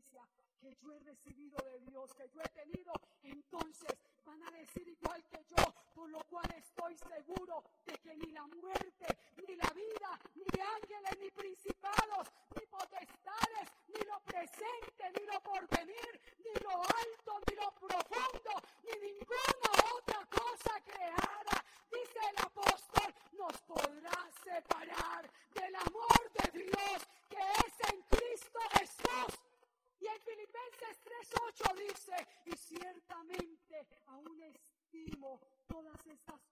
experiencia que yo he recibido de Dios, que yo he tenido, entonces van a decir igual que yo, por lo cual estoy seguro de que ni la muerte, ni la vida, ni ángeles, ni principados, ni potestades, ni lo presente, ni lo porvenir, ni lo alto, ni lo profundo, ni ninguna otra cosa creada, dice el apóstol, nos podrá separar del amor de Dios que es en Cristo Jesús. Y en Filipenses 3:8 dice, y ciertamente aún estimo todas estas